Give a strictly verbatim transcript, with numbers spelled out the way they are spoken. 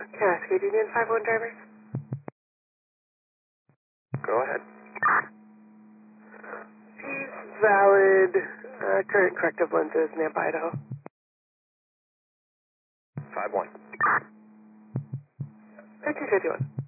Cascade Union five one driver. Go ahead. These valid uh, current corrective lenses, Nampa, Idaho. five one. thirteen fifty-one.